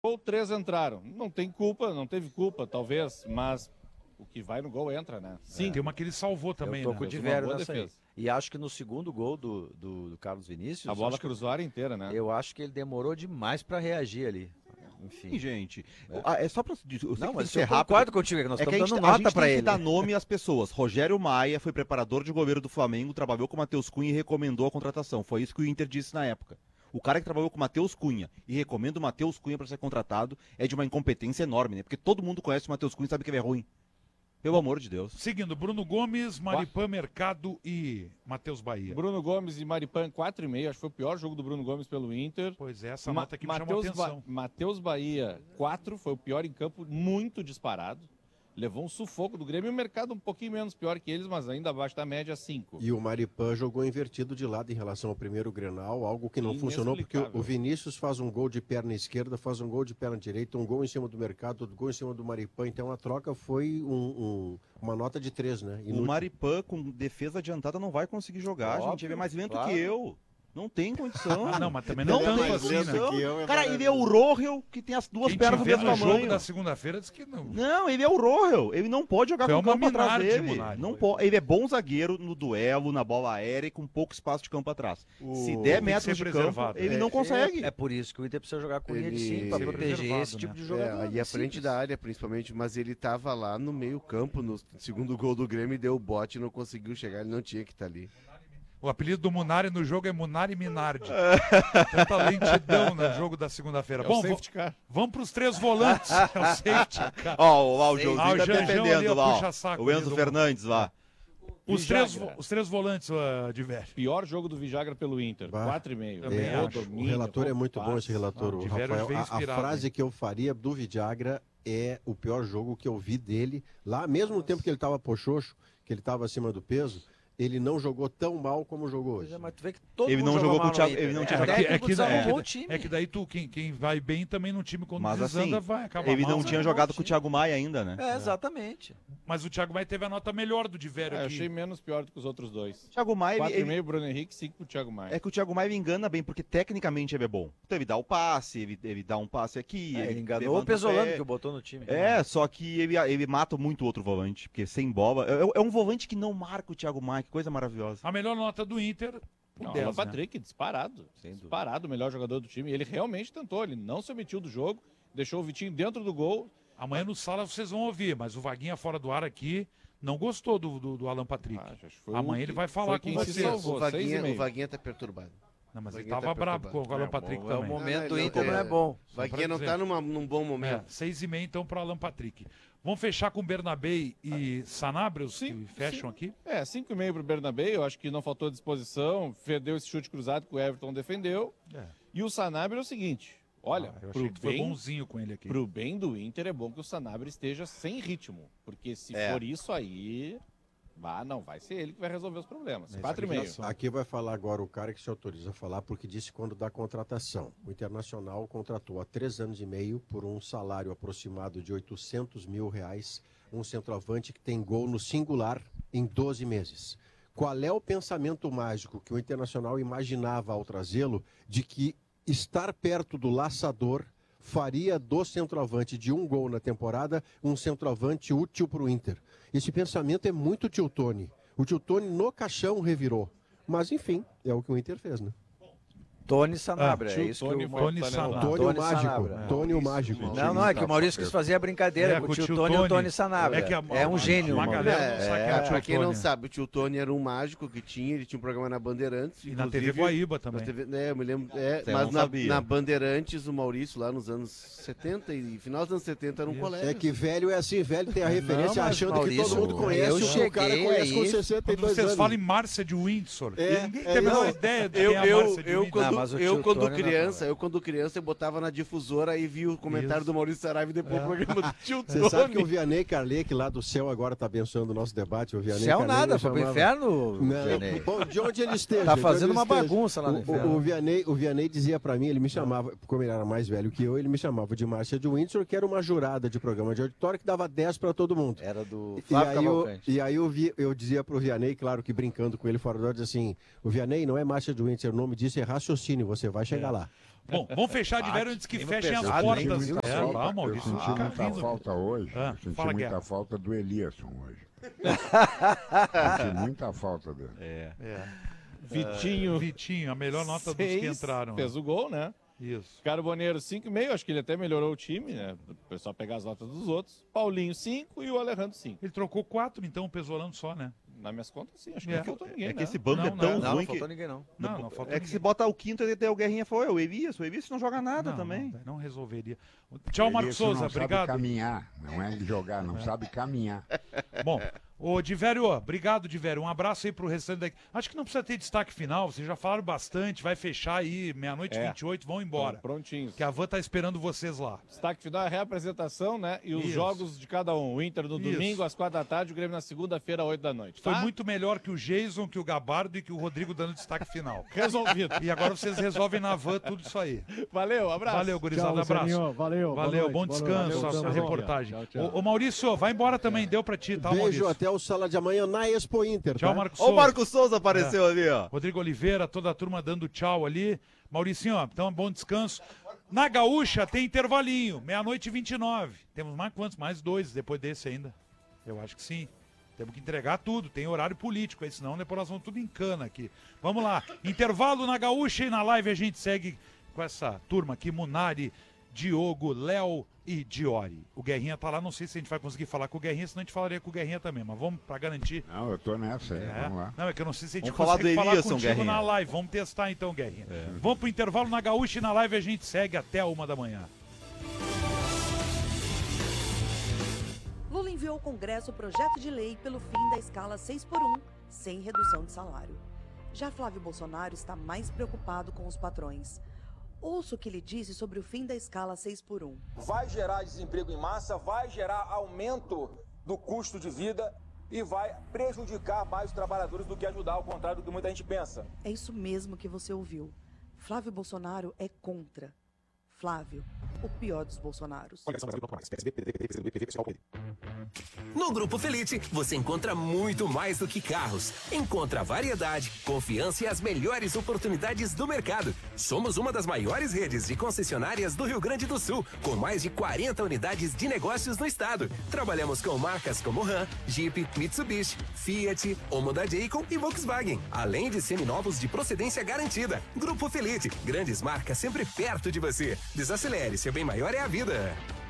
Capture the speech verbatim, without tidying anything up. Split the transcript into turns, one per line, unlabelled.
Ou três entraram. Não tem culpa, não teve culpa, talvez, mas o que vai no gol entra, né?
Sim. É, tem uma que ele salvou também,
eu tô
né?
com o Diverio nessa aí. E acho que no segundo gol do, do, do Carlos Vinícius...
A bola cruzou a área inteira, né?
Eu acho que ele demorou demais para reagir ali. Enfim.
Sim, gente. É, é só para...
Não, mas eu concordo contigo, é que nós
é
estamos
que
dando nota
para
ele.
Que dar nome às pessoas. Rogério Maia foi preparador de goleiro do Flamengo, trabalhou com o Matheus Cunha e recomendou a contratação. Foi isso que o Inter disse na época. O cara que trabalhou com o Matheus Cunha e recomenda o Matheus Cunha para ser contratado é de uma incompetência enorme, né? Porque todo mundo conhece o Matheus Cunha e sabe que ele é ruim. Pelo amor de Deus.
Seguindo, Bruno Gomes, Maripan Mercado e Matheus Bahia.
Bruno Gomes e Maripan quatro e meio, acho que foi o pior jogo do Bruno Gomes pelo Inter.
Pois é, essa
Ma
nota aqui me
Mateus
chamou a atenção.
Ba Matheus Bahia, quatro, foi o pior em campo, muito disparado. Levou um sufoco do Grêmio e o mercado um pouquinho menos pior que eles, mas ainda abaixo da média, cinco.
E o Maripan jogou invertido de lado em relação ao primeiro Grenal, algo que não funcionou, porque o Vinícius faz um gol de perna esquerda, faz um gol de perna direita, um gol em cima do mercado, outro gol em cima do Maripan. Então a troca foi um, um, uma nota de três, né? Inútil.
O Maripan com defesa adiantada não vai conseguir jogar, Óbvio, gente. Ele é mais lento claro. que eu. Não tem condição.
Ah, não, mas também não, não tem assim, né?
Eu, cara, ele é o Rohel, que tem as duas Quem pernas do mesmo tamanho.
No jogo da segunda-feira disse que não.
Não, ele é o Rohel. Ele não pode jogar
Foi
com o campo
Minardi,
atrás dele.
Munari,
não pode. Ele é bom zagueiro no duelo, na bola aérea e com pouco espaço de campo atrás. O... Se der metros de campo, ele é, não consegue.
É, é por isso que o Inter precisa jogar com ele... linha de cinco, para proteger esse tipo
né?
de jogador.
É, aí à frente da área, principalmente, mas ele estava lá no meio campo, no segundo gol do Grêmio, e deu o bote e não conseguiu chegar, ele não tinha que estar ali.
O apelido do Munari no jogo é Munari Minardi. Tanta lentidão no jogo da segunda-feira.
É
Bom, vamos para os três volantes. É o safety car.
Ó, ó, o Joãozinho
ah,
tá defendendo lá,
ó,
o Enzo do... Fernandes lá.
Os três, os três volantes, uh, de velho.
Pior jogo do Vijagra pelo Inter, quatro e meio.
É, o relator é muito bom, esse relator, o Rafael. A, a frase hein? que eu faria do Vijagra é o pior jogo que eu vi dele. Lá, mesmo no tempo que ele estava pochocho, que ele estava acima do peso, ele não jogou tão mal como jogou hoje.
É, mas tu vê que todo
ele não jogou com o Thiago, ele não tinha
é,
jogado.
É, é, que, é, é, é que daí tu, quem, quem vai bem também no time quando
mas,
desanda
assim,
vai acabar
ele
mal.
não tinha jogado com o Thiago Maia ainda, né?
É, exatamente.
Mas o Thiago Maia teve a nota melhor do Diverio
é,
aqui.
Achei menos pior do que os outros dois.
Thiago Maia,
quatro
ele...
e meio Bruno Henrique, cinco pro Thiago Maia.
É que o Thiago Maia engana bem, porque tecnicamente ele é bom. Então ele dá o passe, ele, ele dá um passe aqui.
É,
ele
ele enganou o Pesolano que botou no time.
É, só que ele, ele mata muito o outro volante, porque sem bola. É, é um volante que não marca o Thiago Maia, que coisa maravilhosa.
A melhor nota do Inter,
o
dez,
Patrick, né? disparado. Sem disparado, o melhor jogador do time. Ele realmente tentou, ele não se omitiu do jogo, deixou o Vitinho dentro do gol.
Amanhã no Sala vocês vão ouvir, mas o Vaguinha fora do ar aqui não gostou do, do, do Alan Patrick. Ah, Amanhã um ele vai falar com vocês.
O Vaguinha, o Vaguinha tá perturbado.
Não, mas ele tava tá bravo com o Alan Patrick
é,
também.
O momento do Inter
é,
não é bom.
O Vaguinha não tá numa, num bom momento.
É, seis e meia então para Alan Patrick. Vamos fechar com Bernabé e Sanabria, os que fecham aqui?
É, cinco e meio pro Bernabé, eu acho que não faltou disposição, perdeu esse chute cruzado que o Everton defendeu. É. E o Sanabria é o seguinte, olha,
ah, eu
pro
achei que
bem,
foi bonzinho com ele aqui.
Pro bem do Inter é bom que o Sanabria esteja sem ritmo, porque se é. for isso aí... Ah, não, vai ser ele que vai resolver os problemas. quatro e meio.
Aqui vai falar agora o cara que se autoriza a falar, porque disse quando da contratação. O Internacional contratou há três anos e meio por um salário aproximado de oitocentos mil reais, um centroavante que tem gol no singular em doze meses. Qual é o pensamento mágico que o Internacional imaginava ao trazê-lo de que estar perto do laçador faria do centroavante de um gol na temporada um centroavante útil para o Inter? Esse pensamento é muito tio Tony. O tio Tony no caixão revirou. Mas, enfim, é o que o Inter fez, né?
Tony Sanabria,
ah,
é isso
Tony
que o
Tony
Sanabria. Tony o Mágico.
É.
Tony o Mágico.
Não, não, é que o Maurício quis fazer a brincadeira
é,
com o tio,
tio
Tony e o Tony Sanabria.
É, que a,
é um gênio.
Uma galera não sabe
é,
quem é o tio
pra quem
Tony.
não sabe, o tio Tony era um mágico que tinha, ele tinha um programa na Bandeirantes.
E na T V Guaíba também.
T V, né, eu me lembro, é, mas na, na Bandeirantes, o Maurício, lá nos anos setenta e final dos anos setenta, era um colega.
É que velho é assim, velho tem a referência não, achando Maurício, que todo mundo conhece,
eu
o o cara conhece com sessenta e dois
vocês
anos.
falam em Márcia de Windsor,
é,
ninguém
é,
tem a menor
não,
ideia de
eu,
quem é a
eu,
Márcia de
eu,
Windsor.
quando,
não,
eu quando
Tony
criança, eu quando criança, eu botava na difusora e vi o comentário Isso. do Maurício Saraiva e depois é. o programa do tio Tony.
Você sabe que o Vianney Carleque lá do céu agora tá abençoando o nosso debate. O Vianney
céu
Carleque
nada, foi
chamava...
pro inferno,
não, bom, de onde ele esteja.
Tá fazendo uma
esteja.
bagunça lá no inferno.
O, o, Vianney, o Vianney dizia pra mim, ele me chamava, como ele era mais velho que eu, ele me chamava de Márcia de Windsor, que era uma jurada de programa de auditório que dava dez pra todo mundo.
Era do
Flávio Cavalcante. E aí eu, vi, eu dizia pro Vianney, claro que brincando com ele fora do ar, assim, o Vianney não é Márcia de Windsor, o nome disso é raciocínio, você vai chegar é. lá.
Bom, vamos fechar de velho antes que fechem as
pesado,
portas.
hein?
Muita
É,
falta,
lá, Maurício.
eu senti
Ah,
muita
lindo.
falta hoje.
Ah,
eu senti
fala,
muita
Guerra.
falta do Eliasson hoje. senti muita falta dele.
É.
É.
Vitinho,
Vitinho, a melhor nota dos que
seis,
entraram.
fez o gol, né?
Isso.
Carboneiro, cinco e meio, acho que ele até melhorou o time, né? O pessoal pegar as notas dos outros. Paulinho, cinco e o Alejandro, cinco.
Ele trocou quatro, então, o Pesolano só, né?
Nas minhas contas, sim, acho que
É.
não faltou ninguém,
É que
né?
esse banco
Não,
é tão
não,
Não,
ruim
não
que...
faltou ninguém, não.
Não, não faltou
É que se
ninguém.
bota o quinto, até o Guerrinha foi o Evias. O Evias não joga nada
Não,
também.
Não, não resolveria. Tchau, Marcos
Eliasson
Souza,
não sabe
obrigado.
caminhar, não é jogar, não sabe caminhar.
Bom, ô Divério, obrigado, Divério. Um abraço aí pro restante daqui. Acho que não precisa ter destaque final, vocês já falaram bastante, vai fechar aí, meia-noite e
É.
vinte e oito, vão embora.
Prontinhos.
Que a van tá esperando vocês lá.
Destaque final é a reapresentação, né? E os
Isso.
jogos de cada um. O Inter no
Isso.
domingo, às quatro da tarde, o Grêmio na segunda-feira, às oito da noite.
Foi
tá?
muito melhor que o Jason, que o Gabardo e que o Rodrigo dando destaque final.
resolvido.
E agora vocês resolvem na van tudo isso aí.
Valeu, abraço.
Valeu, gurizada, abraço.
Lucianinho. Valeu. boa
Valeu,
noite,
bom
boa
descanso,
noite.
a
Valeu,
reportagem.
tchau, tchau.
Ô, ô, Maurício, vai embora também, deu pra ti, tá,
Beijo,
Maurício?
até o Sala de Amanhã na Expo Inter,
Tchau,
tá?
Marcos
Ó, o
Souza.
Marcos Souza apareceu ali, ó.
Rodrigo Oliveira, toda a turma dando tchau ali. Mauricinho, ó, então bom descanso. Na Gaúcha tem intervalinho, meia-noite e vinte e nove. Temos mais quantos? Mais dois depois desse ainda. Eu acho que sim. Temos que entregar tudo, tem horário político aí, senão depois nós vamos tudo em cana aqui. Vamos lá, intervalo na Gaúcha e na live a gente segue com essa turma aqui, Munari, Diogo, Léo e Diori. O Guerrinha tá lá, não sei se a gente vai conseguir falar com o Guerrinha, senão a gente falaria com o Guerrinha também, mas vamos pra garantir.
Não, eu tô nessa aí,
É.
vamos lá.
Não, é que eu não sei se a gente
Vamos falar
consegue
do
falar
Eliasson,
contigo
Guerrinha.
na live. Vamos testar então, Guerrinha. Vamos pro intervalo na Gaúcha e na live a gente segue até a uma da manhã.
Lula enviou ao Congresso o projeto de lei pelo fim da escala seis por um, sem redução de salário. Já Flávio Bolsonaro está mais preocupado com os patrões. Ouça o que ele disse sobre o fim da escala seis por um.
Vai gerar desemprego em massa, vai gerar aumento do custo de vida e vai prejudicar mais os trabalhadores do que ajudar, ao contrário do que muita gente pensa.
É isso mesmo que você ouviu. Flávio Bolsonaro é contra. Flávio, o pior dos Bolsonaros.
No Grupo Felite, você encontra muito mais do que carros. Encontra variedade, confiança e as melhores oportunidades do mercado. Somos uma das maiores redes de concessionárias do Rio Grande do Sul, com mais de quarenta unidades de negócios no estado. Trabalhamos com marcas como Ram, Jeep, Mitsubishi, Fiat, Honda Jayco e Volkswagen, além de seminovos de procedência garantida. Grupo Felite, grandes marcas sempre perto de você. Desacelere, seu bem maior é a vida.